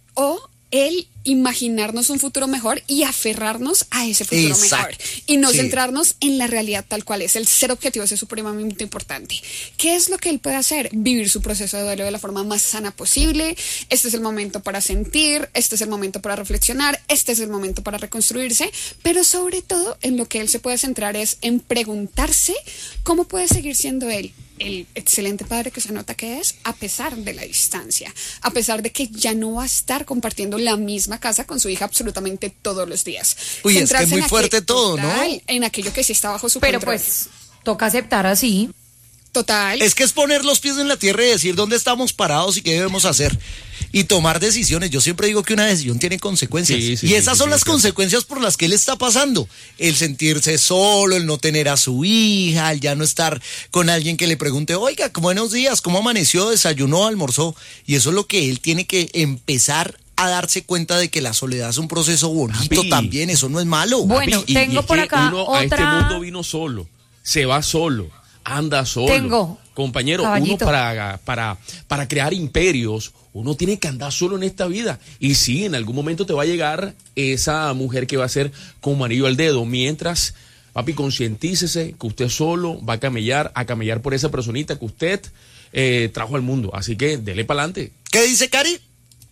O el imaginarnos un futuro mejor y aferrarnos a ese futuro mejor y no centrarnos en la realidad tal cual es. El ser objetivo es supremamente importante. ¿Qué es lo que él puede hacer? Vivir su proceso de duelo de la forma más sana posible. Este es el momento para sentir, este es el momento para reflexionar, este es el momento para reconstruirse, pero sobre todo en lo que él se puede centrar es en preguntarse cómo puede seguir siendo él el excelente padre que se nota que es, a pesar de la distancia, a pesar de que ya no va a estar compartiendo la misma casa con su hija absolutamente todos los días. Uy, es que es muy fuerte todo, ¿no? En aquello que sí está bajo su control. Pero pues toca aceptar así. Total. Es que es poner los pies en la tierra y decir dónde estamos parados y qué debemos hacer. Y tomar decisiones. Yo siempre digo que una decisión tiene consecuencias. Y esas son las consecuencias por las que él está pasando. El sentirse solo, el no tener a su hija, el ya no estar con alguien que le pregunte, oiga, buenos días, ¿cómo amaneció? ¿Desayunó? ¿Almorzó? Y eso es lo que él tiene que empezar a darse cuenta de que la soledad es un proceso bonito también. Eso no es malo. Bueno, tengo por acá uno a este mundo vino solo, se va solo. Anda solo. Compañero, caballito. Uno para crear imperios, uno tiene que andar solo en esta vida. Y sí, en algún momento te va a llegar esa mujer que va a ser como anillo al dedo. Mientras, papi, concientícese que usted solo va a camellar por esa personita que usted trajo al mundo. Así que dele para adelante. ¿Qué dice Cari?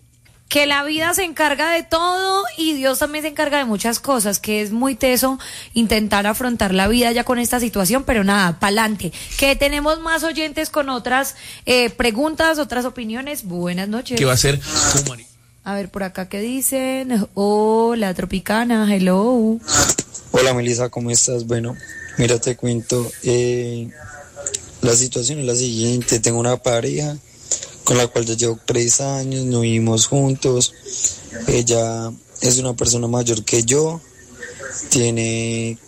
Que la vida se encarga de todo y Dios también se encarga de muchas cosas, que es muy teso intentar afrontar la vida ya con esta situación, pero nada, pa'lante. Que tenemos más oyentes con otras preguntas, otras opiniones. Buenas noches. ¿Qué va a ser? A ver, por acá, ¿qué dicen? Hola, Tropicana, hello. Hola, Melissa, ¿cómo estás? Bueno, mira, te cuento. La situación es la siguiente. Tengo una pareja con la cual ya llevo 3 años, no vivimos juntos. Ella es una persona mayor que yo, tiene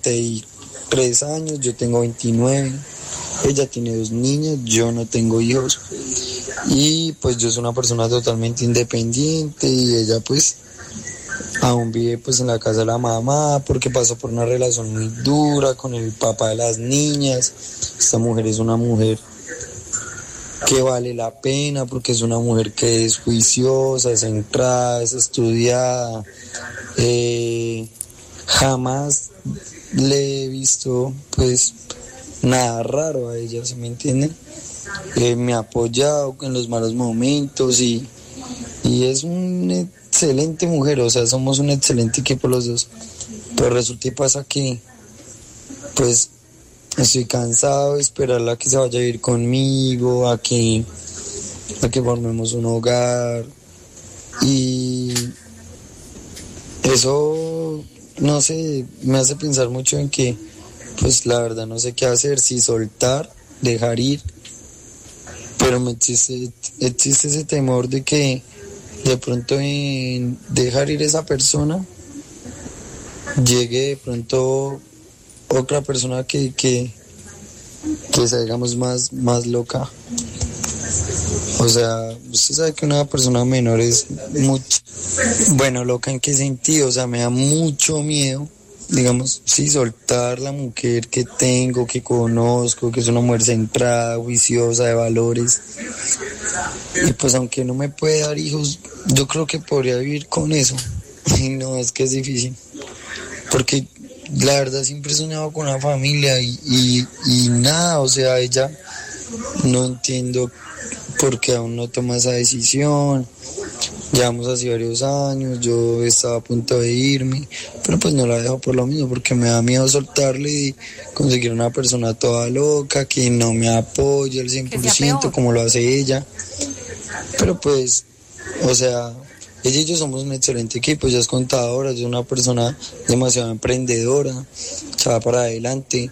33 años, yo tengo 29. Ella tiene 2 niñas, yo no tengo hijos. Y pues yo soy una persona totalmente independiente y ella pues aún vive pues en la casa de la mamá porque pasó por una relación muy dura con el papá de las niñas. Esta mujer es una mujer que vale la pena porque es una mujer que es juiciosa, es centrada, es estudiada. Jamás le he visto pues nada raro a ella, ¿sí me entienden? Me ha apoyado en los malos momentos y es una excelente mujer, o sea, somos un excelente equipo los dos. Pero resulta y pasa que, pues, estoy cansado de esperarla a que se vaya a vivir conmigo, a que formemos un hogar. Y eso, no sé, me hace pensar mucho en que, pues, la verdad no sé qué hacer, si soltar, dejar ir. Pero me existe ese temor de que de pronto en dejar ir a esa persona llegue de pronto otra persona que sea, digamos, más loca. O sea, usted sabe que una persona menor es mucho. Bueno, loca en qué sentido, o sea, me da mucho miedo, digamos, sí, soltar la mujer que tengo, que conozco, que es una mujer centrada, juiciosa, de valores. Y pues aunque no me puede dar hijos, yo creo que podría vivir con eso. Y no, es que es difícil. Porque la verdad siempre he soñado con una familia y nada, o sea, ella no entiendo por qué aún no toma esa decisión. Llevamos así varios años, yo estaba a punto de irme, pero pues no la dejo por lo mismo, porque me da miedo soltarle y conseguir una persona toda loca que no me apoye al 100% como lo hace ella. Pero pues, o sea, ella y yo somos un excelente equipo, ella es contadora, yo soy una persona demasiado emprendedora, se va para adelante.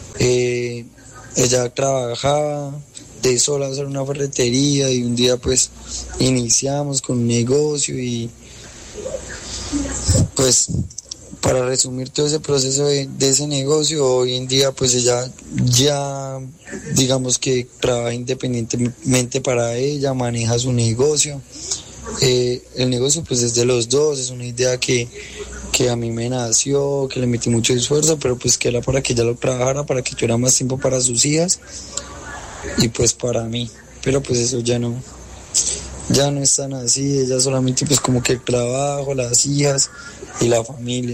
Ella trabajaba de sola a hacer una ferretería y un día pues iniciamos con un negocio y pues para resumir todo ese proceso de ese negocio, hoy en día pues ella ya digamos que trabaja independientemente para ella, maneja su negocio. El negocio pues es de los dos, es una idea que a mí me nació, que le metí mucho esfuerzo, pero pues que era para que ella lo trabajara, para que tuviera más tiempo para sus hijas y pues para mí, pero pues eso ya no es tan así, ella solamente pues como que el trabajo, las hijas y la familia.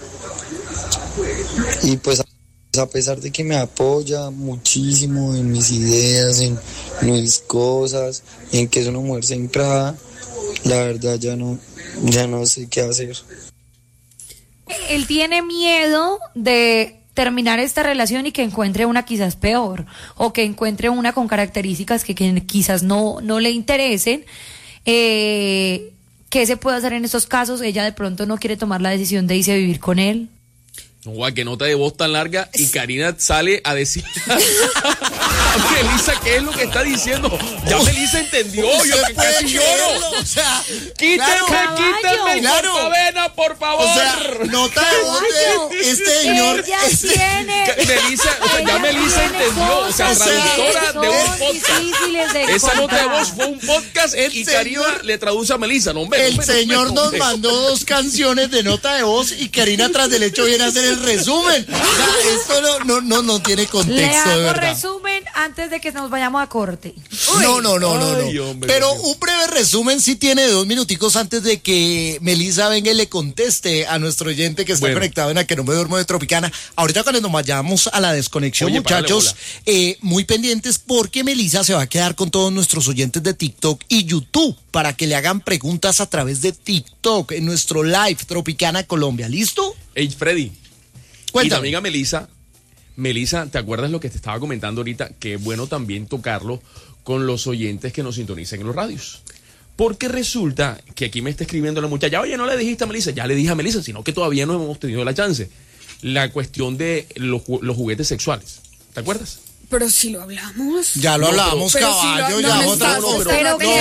Y pues a pesar de que me apoya muchísimo en mis ideas, en mis cosas, en que es una mujer centrada, la verdad ya no sé qué hacer. Él tiene miedo de terminar esta relación y que encuentre una quizás peor, o que encuentre una con características que quizás no le interesen. ¿Qué se puede hacer en estos casos? Ella de pronto no quiere tomar la decisión de irse a vivir con él. No, qué nota de voz tan larga, y Karina sale a decir a Melissa qué es lo que está diciendo. Ya Melissa entendió, yo que casi lloro. O sea, quítenme claro. Cortavena, por favor. O sea, nota de voz de este señor. Melissa, o sea, ya Melissa entendió, o sea, traductora de un podcast. Esa nota de voz fue un podcast y Karina le traduce a Melissa. El señor nos mandó 2 canciones de nota de voz y Karina tras del hecho viene a hacer el resumen. O sea, esto no tiene contexto, le hago de verdad. resumen antes de que nos vayamos a corte. No. Ay, hombre, pero un breve resumen sí tiene de 2 minuticos antes de que Melissa venga y le conteste a nuestro oyente que está conectado en A Que No Me Duermo de Tropicana. Ahorita cuando nos vayamos a la desconexión, muchachos, muy pendientes porque Melissa se va a quedar con todos nuestros oyentes de TikTok y YouTube para que le hagan preguntas a través de TikTok en nuestro live Tropicana Colombia. ¿Listo? Hey, Freddy. Cuéntame. Y tu amiga Melissa, ¿te acuerdas lo que te estaba comentando ahorita? Que es bueno también tocarlo con los oyentes que nos sintonizan en los radios. Porque resulta que aquí me está escribiendo la muchacha, oye, no le dijiste a Melissa, ya le dije a Melissa, sino que todavía no hemos tenido la chance. La cuestión de los juguetes sexuales. ¿Te acuerdas? Pero si lo hablamos. Ya lo hablamos, caballo, ya otra cosa.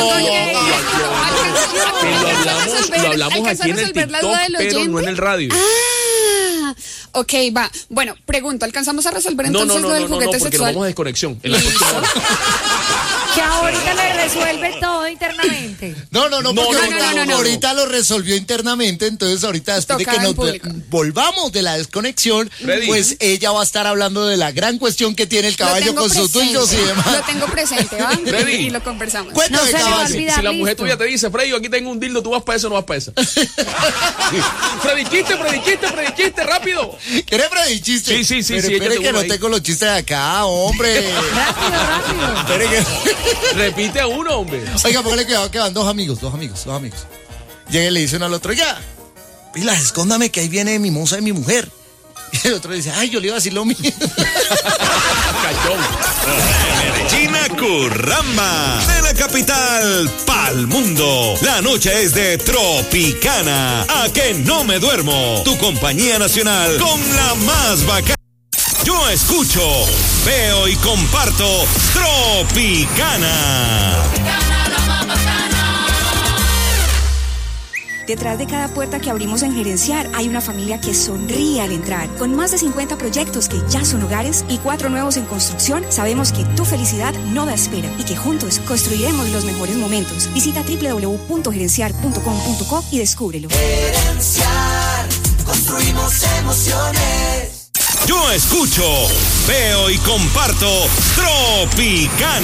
Lo hablamos aquí en el TikTok, pero no en el radio. Ok, va. Bueno, pregunto, ¿alcanzamos a resolver entonces lo del juguete porque sexual? nos vamos a desconexión en la próxima hora. Que ahorita le resuelve todo internamente. No, porque ahorita lo resolvió internamente, entonces ahorita después de que nos volvamos de la desconexión, Freddy, pues ella va a estar hablando de la gran cuestión que tiene el caballo con sus tuyos y demás. Lo tengo presente, ¿va? Freddy. Y lo conversamos. Cuéntame, No se le va a caballo. olvidar. Si la mujer listo. tuya te dice, Freddy, aquí tengo un dildo, ¿tú vas para eso o no vas para eso? Freddy, chiste, rápido. ¿Quieres Freddy chiste? Sí, Pero espere échate que uno no ahí. tengo los chistes de acá, hombre. Rápido. Espere que... Repite uno, hombre. Oiga, póngale cuidado que van dos amigos. Llega y le dice uno al otro, ya, pilas, escóndame que ahí viene mi moza y mi mujer. Y el otro dice, ay, yo le iba a decir lo mismo. Cachón. Gina Curramba, de la capital pa'l mundo. La noche es de Tropicana. A que no me duermo. Tu compañía nacional con la más bacana. Yo escucho, veo y comparto Tropicana. Detrás de cada puerta que abrimos en Gerenciar hay una familia que sonríe al entrar. Con más de 50 proyectos que ya son hogares y 4 nuevos en construcción, sabemos que tu felicidad no da espera y que juntos construiremos los mejores momentos. Visita www.gerenciar.com.co y descúbrelo. Gerenciar, construimos emociones. Yo escucho, veo y comparto Tropicana.